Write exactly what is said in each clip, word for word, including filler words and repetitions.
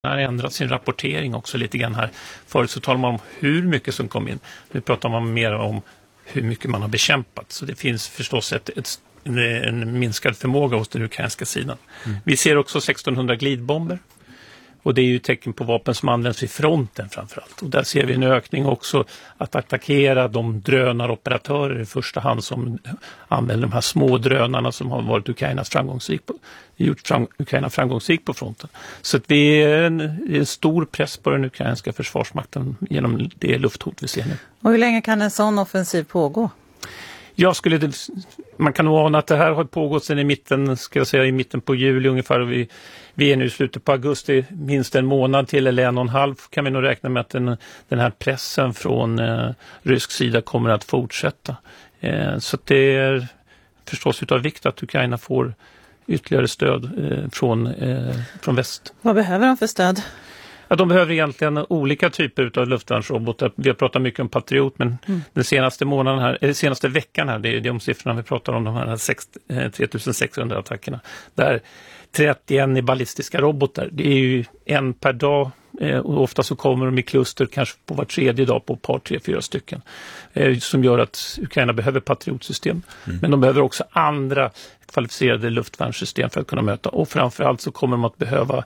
har ändrat sin rapportering också lite grann här. Förut så talar man om hur mycket som kom in. Nu pratar man mer om hur mycket man har bekämpat. Så det finns förstås ett, ett, en minskad förmåga hos den ukrainska sidan. Mm. Vi ser också sextonhundra glidbomber. Och det är ju tecken på vapen som används vid fronten framförallt. Och där ser vi en ökning också att attackera de drönaroperatörer i första hand som använder de här små drönarna som har varit Ukrainas framgångsrik på, gjort fram, Ukraina framgångsrik på fronten. Så att det är en, en stor press på den ukrainska försvarsmakten genom det lufthot vi ser nu. Och hur länge kan en sån offensiv pågå? Jag skulle, man kan nog ana att det här har pågått sedan i mitten, ska jag säga, i mitten på juli ungefär. Och vi, vi är nu i slutet på augusti, minst en månad till eller en och en halv kan vi nog räkna med att den, den här pressen från eh, rysk sida kommer att fortsätta. Eh, så att det är förstås utav vikt att Ukraina får ytterligare stöd eh, från, eh, från väst. Vad behöver de för stöd? Ja, de behöver egentligen olika typer av luftvärnsrobotar. Vi har pratat mycket om Patriot, men mm. den senaste månaden här, eller senaste veckan här, det är de siffrorna vi pratar om, de här tre tusen sexhundra attackerna. Där trettioen i ballistiska robotar, det är ju en per dag eh, och ofta så kommer de i kluster kanske på var tredje dag på ett par, tre, fyra stycken. Eh, som gör att Ukraina behöver Patriot-system. Mm. Men de behöver också andra kvalificerade luftvärnssystem för att kunna möta. Och framförallt så kommer de att behöva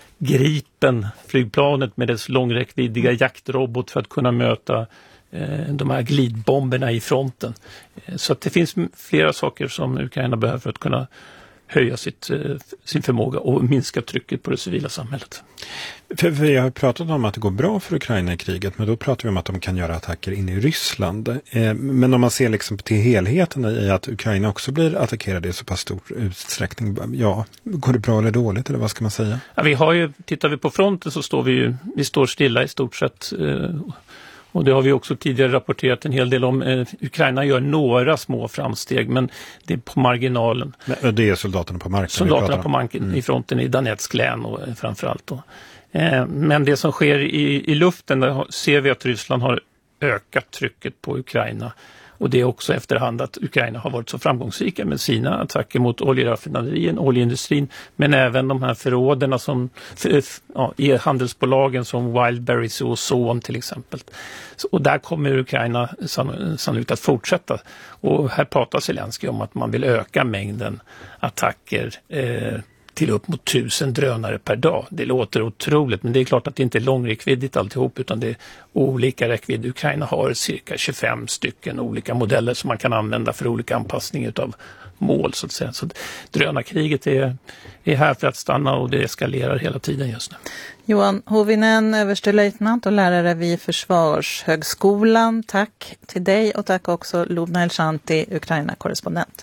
Gripen, flygplanet med dess långräckviddiga jaktrobot för att kunna möta eh, de här glidbomberna i fronten. Eh, så att det finns flera saker som Ukraina behöver för att kunna höja sitt, eh, sin förmåga och minska trycket på det civila samhället. För, för jag har pratat om att det går bra för Ukraina i kriget, men då pratar vi om att de kan göra attacker in i Ryssland. Eh, men om man ser liksom till helheten i att Ukraina också blir attackerade i så pass stor utsträckning, ja, går det bra eller dåligt eller vad ska man säga? Ja, vi har ju, tittar vi på fronten så står vi ju, vi står stilla i stort sett. Eh, Och det har vi också tidigare rapporterat en hel del om. Eh, Ukraina gör några små framsteg, men det är på marginalen. Men det är soldaterna på marken? Soldaterna på marken mm. i fronten i Donetsk län och eh, framförallt då. Eh, men det som sker i, i luften, där ser vi att Ryssland har ökat trycket på Ukraina. Och det är också efterhand att Ukraina har varit så framgångsrika med sina attacker mot oljeraffinaderien, oljeindustrin, men även de här förråderna som, för, ja, i handelsbolagen som Wildberries och Ozon till exempel. Så, och där kommer Ukraina sann, sannolikt att fortsätta. Och här pratar Zelensky om att man vill öka mängden attacker eh, till upp mot tusen drönare per dag. Det låter otroligt, men det är klart att det inte är långräckviddigt alltihop, utan det är olika räckvidd. Ukraina har cirka tjugofem stycken olika modeller som man kan använda för olika anpassningar av mål så att säga. Så drönarkriget är, är här för att stanna och det eskalerar hela tiden just nu. Johan Hovinen, överstelöjtnant och lärare vid Försvarshögskolan. Tack till dig och tack också Lubna Elshanti, Ukraina-korrespondent.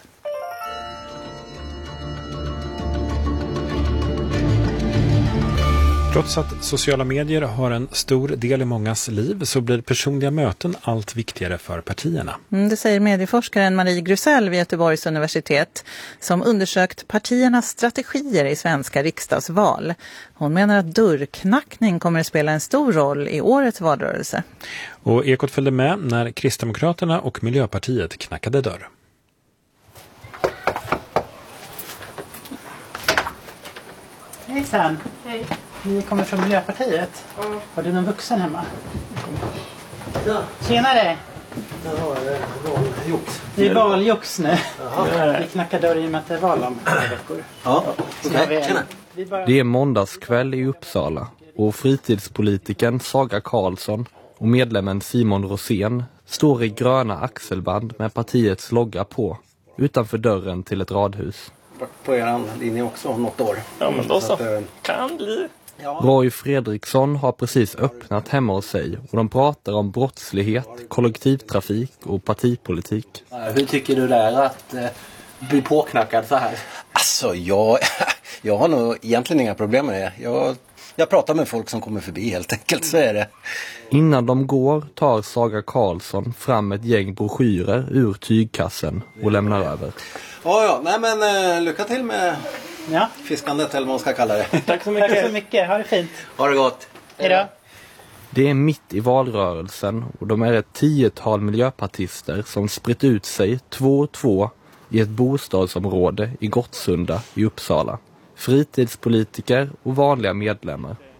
Trots att sociala medier har en stor del i mångas liv så blir personliga möten allt viktigare för partierna. Mm, det säger medieforskaren Marie Grusell vid Göteborgs universitet som undersökt partiernas strategier i svenska riksdagsval. Hon menar att dörrknackning kommer att spela en stor roll i årets valrörelse. Och Ekot följde med när Kristdemokraterna och Miljöpartiet knackade dörr. Hejsan. Hej. Ni kommer från Miljöpartiet. Mm. Har du någon vuxen hemma? Ja. Tjenare! Jaha, det är valjox. Det är valjox nu. Jaha. Vi knackar dörr i och med att det är val om några veckor. Ja, okej. Okay. Tjena. Det är måndagskväll i Uppsala och fritidspolitiken Saga Karlsson och medlemmen Simon Rosén står i gröna axelband med partiets logga på utanför dörren till ett radhus. På er linje också om något år. Ja, men då så. så. Att, äh, kan bli. Ja. Roy Fredriksson har precis öppnat hemma hos sig och de pratar om brottslighet, kollektivtrafik och partipolitik. Hur tycker du det är att äh, bli påknackad så här? Alltså, jag, jag har nog egentligen inga problem med det. Jag, jag pratar med folk som kommer förbi helt enkelt, så är det. Innan de går tar Saga Karlsson fram ett gäng broschyrer ur tygkassen och lämnar över. Ja, ja. Nej, men uh, lycka till med ja. fiskandet eller vad man ska kalla det. Tack så mycket. Tack så mycket. Ha det fint. Ha det gott. Hej då. Det är mitt i valrörelsen och de är ett tiotal miljöpartister som spritt ut sig två och två i ett bostadsområde i Gottsunda i Uppsala. Fritidspolitiker och vanliga medlemmar.